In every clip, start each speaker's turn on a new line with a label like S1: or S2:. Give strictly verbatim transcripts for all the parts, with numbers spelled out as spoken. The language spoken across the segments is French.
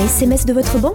S1: S M S de votre banque ?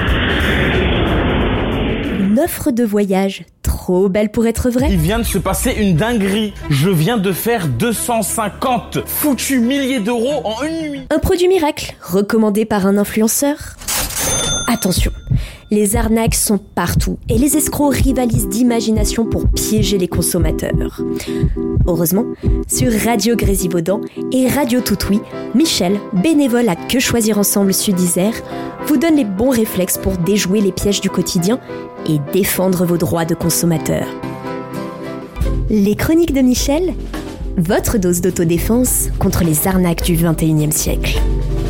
S1: Une offre de voyage trop belle pour être vraie ?
S2: Il vient de se passer une dinguerie. Je viens de faire deux cent cinquante foutus milliers d'euros en une nuit.
S1: Un produit miracle, recommandé par un influenceur ? Attention, les arnaques sont partout et les escrocs rivalisent d'imagination pour piéger les consommateurs. Heureusement, sur Radio Grésivaudan et Radio Toutoui, Michel, bénévole à Que Choisir Ensemble Sud-Isère, vous donne les bons réflexes pour déjouer les pièges du quotidien et défendre vos droits de consommateur. Les chroniques de Michel, votre dose d'autodéfense contre les arnaques du vingt et unième siècle.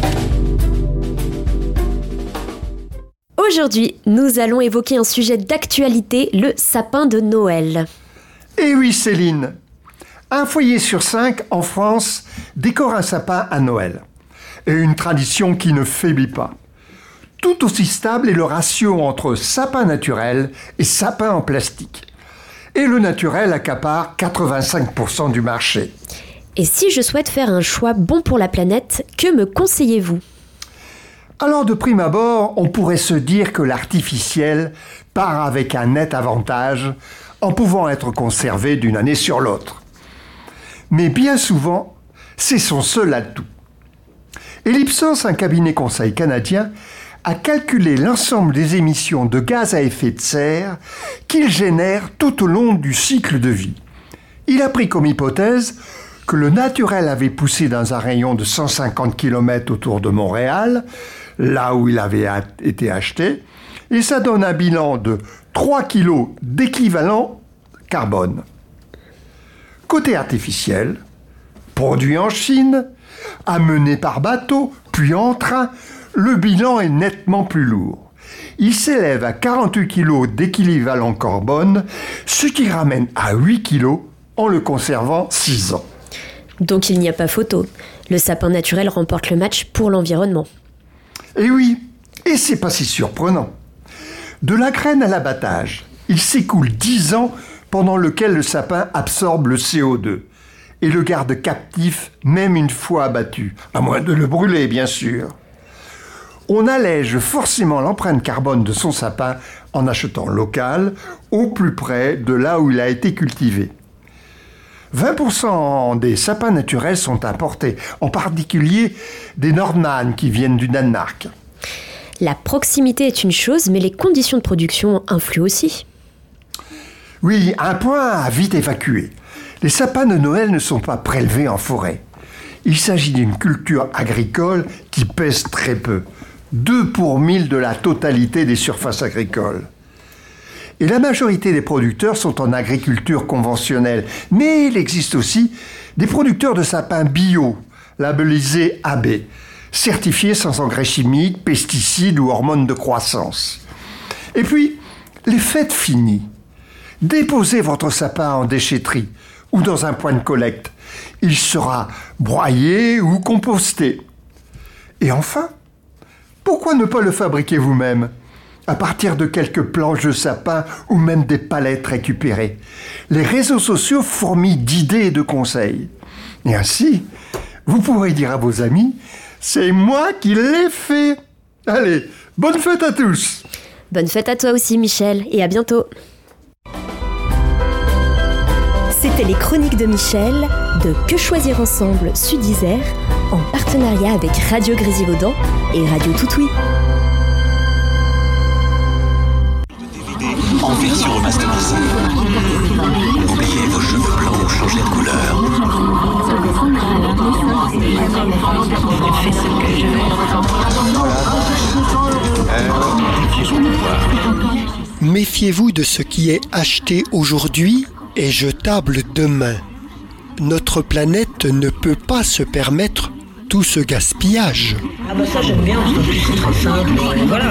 S1: Aujourd'hui, nous allons évoquer un sujet d'actualité, le sapin de Noël.
S3: Eh oui Céline, un foyer sur cinq en France décore un sapin à Noël. Et une tradition qui ne faiblit pas. Tout aussi stable est le ratio entre sapin naturel et sapin en plastique. Et le naturel accapare quatre-vingt-cinq pour cent du marché.
S1: Et si je souhaite faire un choix bon pour la planète, que me conseillez-vous ?
S3: Alors de prime abord, on pourrait se dire que l'artificiel part avec un net avantage en pouvant être conservé d'une année sur l'autre. Mais bien souvent, c'est son seul atout. Ellipsos, un cabinet conseil canadien, a calculé l'ensemble des émissions de gaz à effet de serre qu'il génère tout au long du cycle de vie. Il a pris comme hypothèse que le naturel avait poussé dans un rayon de cent cinquante kilomètres autour de Montréal, là où il avait été acheté, et ça donne un bilan de trois kilos d'équivalent carbone. Côté artificiel, produit en Chine, amené par bateau, puis en train, le bilan est nettement plus lourd. Il s'élève à quarante-huit kilos d'équivalent carbone, ce qui ramène à huit kilos en le conservant six ans.
S1: Donc il n'y a pas photo. Le sapin naturel remporte le match pour l'environnement.
S3: Et oui, et c'est pas si surprenant. De la graine à l'abattage, il s'écoule dix ans pendant lequel le sapin absorbe le C O deux et le garde captif même une fois abattu, à moins de le brûler bien sûr. On allège forcément l'empreinte carbone de son sapin en achetant local, au plus près de là où il a été cultivé. vingt pour cent des sapins naturels sont importés, en particulier des Nordman qui viennent du Danemark.
S1: La proximité est une chose, mais les conditions de production influent aussi.
S3: Oui, un point à vite évacuer. Les sapins de Noël ne sont pas prélevés en forêt. Il s'agit d'une culture agricole qui pèse très peu, deux pour mille de la totalité des surfaces agricoles. Et la majorité des producteurs sont en agriculture conventionnelle. Mais il existe aussi des producteurs de sapins bio, labellisés A B, certifiés sans engrais chimiques, pesticides ou hormones de croissance. Et puis, les fêtes finies. Déposez votre sapin en déchetterie ou dans un point de collecte. Il sera broyé ou composté. Et enfin, pourquoi ne pas le fabriquer vous-même ? À partir de quelques planches de sapin ou même des palettes récupérées. Les réseaux sociaux fourmillent d'idées et de conseils. Et ainsi, vous pourrez dire à vos amis, c'est moi qui l'ai fait. Allez, bonne fête à tous.
S1: Bonne fête à toi aussi Michel, et à bientôt. C'était les chroniques de Michel de Que Choisir Ensemble Sud-Isère en partenariat avec Radio Grésivaudan et Radio Toutoui.
S4: En version remasterisée. Oubliez vos cheveux blancs ou changez de couleur. Fais ce que je veux.
S5: Méfiez-vous de ce qui est acheté aujourd'hui et jetable demain. Notre planète ne peut pas se permettre tout ce gaspillage.
S6: Ah bah ça j'aime bien, parce que c'est très simple, voilà.